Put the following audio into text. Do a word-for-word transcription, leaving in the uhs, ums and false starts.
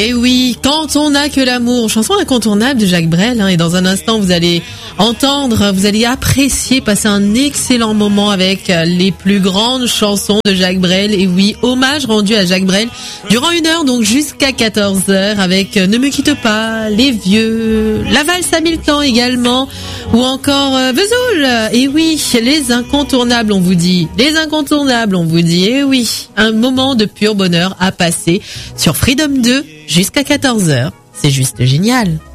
Et oui, quand on n'a que l'amour, chanson incontournable de Jacques Brel, hein, et dans un instant vous allez entendre, vous allez apprécier, passer un excellent moment avec les plus grandes chansons de Jacques Brel. Et oui, hommage rendu à Jacques Brel durant une heure, donc jusqu'à quatorze heures, avec Ne me quitte pas, Les Vieux, La valse à mille temps également, ou encore euh, Vesoul. Et oui, les incontournables, on vous dit, les incontournables, on vous dit, et oui, un moment de pur bonheur à passer sur Freedom deux jusqu'à quatorze heures. C'est juste génial.